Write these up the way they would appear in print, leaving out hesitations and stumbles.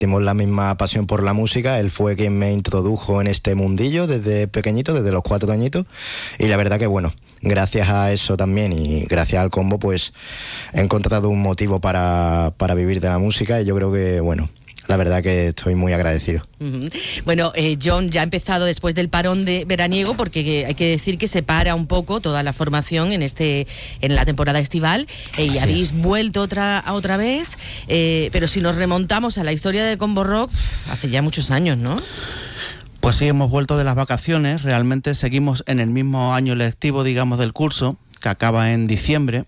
Tenemos la misma pasión por la música. Él fue quien me introdujo en este mundillo desde pequeñito, desde los 4 añitos. Y la verdad que bueno, gracias a eso también y gracias al combo, pues he encontrado un motivo para vivir de la música. Y yo creo que, bueno, la verdad que estoy muy agradecido. Bueno, Jon ya ha empezado después del parón de veraniego, porque hay que decir que se para un poco toda la formación en la temporada estival, y habéis vuelto otra vez, pero si nos remontamos a la historia de Combo Rock, hace ya muchos años, ¿no? Pues sí, hemos vuelto de las vacaciones. Realmente seguimos en el mismo año lectivo, digamos, del curso, que acaba en diciembre,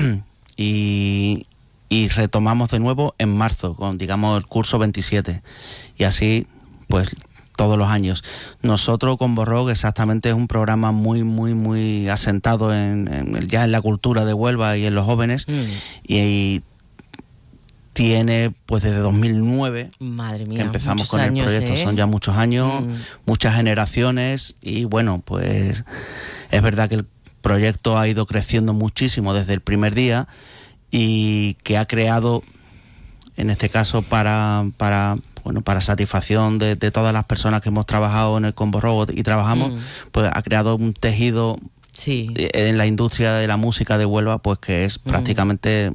y retomamos de nuevo en marzo, con, digamos, el curso 27. Y así, pues, todos los años. Nosotros, Combo Rock, exactamente, es un programa muy, muy, muy asentado ya en la cultura de Huelva y en los jóvenes. Y tiene, pues, desde 2009, madre mía, que empezamos con años, el proyecto. Son ya muchos años, muchas generaciones, y bueno, pues, es verdad que el proyecto ha ido creciendo muchísimo desde el primer día, y que ha creado, en este caso, para satisfacción de todas las personas que hemos trabajado en el Combo Rock y trabajamos, pues ha creado un tejido en la industria de la música de Huelva, pues que es prácticamente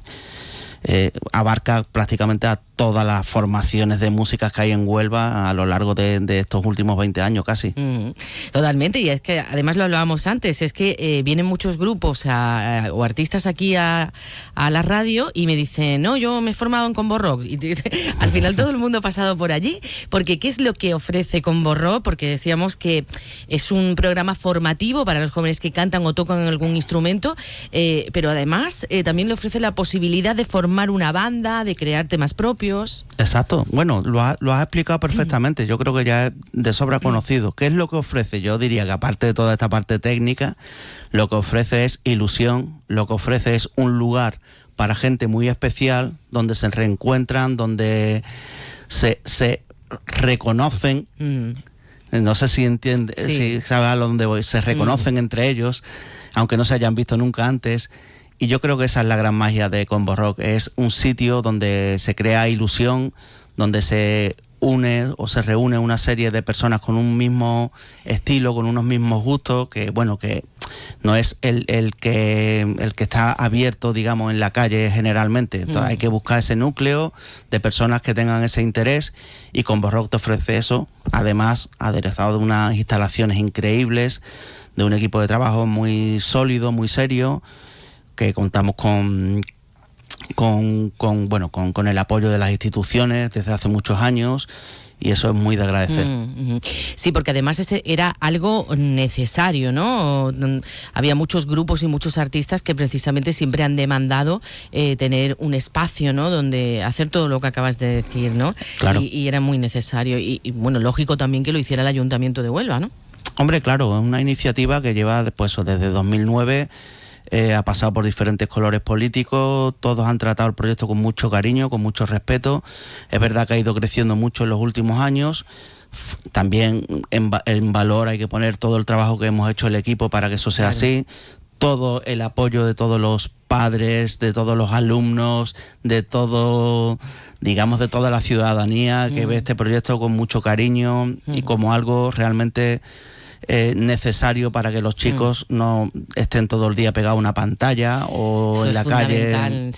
abarca prácticamente a todas las formaciones de músicas que hay en Huelva a lo largo de estos últimos 20 años casi. Totalmente, y es que además lo hablábamos antes, es que vienen muchos grupos o artistas aquí a la radio y me dicen, no, yo me he formado en Combo Rock, y al final todo el mundo ha pasado por allí, porque ¿qué es lo que ofrece Combo Rock? Porque decíamos que es un programa formativo para los jóvenes que cantan o tocan algún instrumento, pero además también le ofrece la posibilidad de formar una banda, de crear temas propios. Exacto, bueno, lo has explicado perfectamente. Yo creo que ya es de sobra conocido. ¿Qué es lo que ofrece? Yo diría que aparte de toda esta parte técnica, lo que ofrece es ilusión, lo que ofrece es un lugar para gente muy especial, donde se reencuentran, donde se reconocen. No sé si entiende, si sabes a dónde voy. Se reconocen entre ellos, aunque no se hayan visto nunca antes. Y yo creo que esa es la gran magia de Combo Rock. Es un sitio donde se crea ilusión, donde se une o se reúne una serie de personas con un mismo estilo, con unos mismos gustos, que bueno, que no es el que está abierto, digamos, en la calle generalmente. Entonces hay que buscar ese núcleo de personas que tengan ese interés, y Combo Rock te ofrece eso, además aderezado de unas instalaciones increíbles, de un equipo de trabajo muy sólido, muy serio, que contamos con el apoyo de las instituciones desde hace muchos años, y eso es muy de agradecer. Sí, porque además ese era algo necesario, ¿no? Había muchos grupos y muchos artistas que precisamente siempre han demandado tener un espacio, ¿no?, donde hacer todo lo que acabas de decir, ¿no? Claro. Y era muy necesario, y bueno, lógico también que lo hiciera el Ayuntamiento de Huelva, ¿no? Hombre, claro, es una iniciativa que lleva desde 2009. Ha pasado por diferentes colores políticos, todos han tratado el proyecto con mucho cariño, con mucho respeto. Es verdad que ha ido creciendo mucho en los últimos años. También en valor hay que poner todo el trabajo que hemos hecho el equipo para que eso sea así. Todo el apoyo de todos los padres, de todos los alumnos, de todo, digamos, de toda la ciudadanía que ve este proyecto con mucho cariño y como algo realmente necesario para que los chicos no estén todo el día pegados a una pantalla o eso en la calle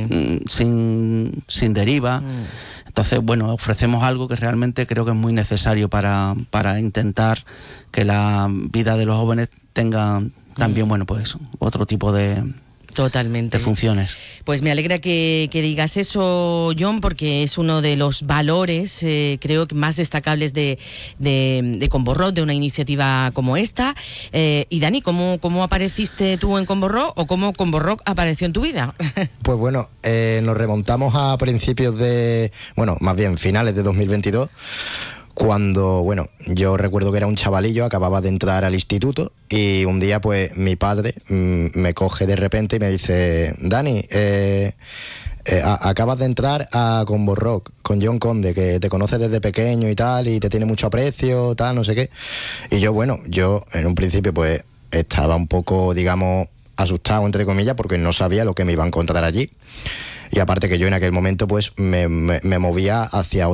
sin deriva. Entonces, bueno, ofrecemos algo que realmente creo que es muy necesario para intentar que la vida de los jóvenes tenga también, bueno, pues otro tipo de funciones. Pues me alegra que digas eso, Jon, porque es uno de los valores, creo que más destacables de Combo Rock, de una iniciativa como esta. Y Dani, ¿cómo apareciste tú en Combo Rock, o cómo Combo Rock apareció en tu vida? Pues bueno, nos remontamos a principios más bien finales de 2022, cuando, bueno, yo recuerdo que era un chavalillo, acababa de entrar al instituto, y un día pues mi padre me coge de repente y me dice: Dani, acabas de entrar a Combo Rock con Jon Conde, que te conoce desde pequeño y tal, y te tiene mucho aprecio, tal, no sé qué. Y yo en un principio pues estaba un poco, digamos, asustado, entre comillas, porque no sabía lo que me iba a encontrar allí. Y aparte que yo en aquel momento pues me movía hacia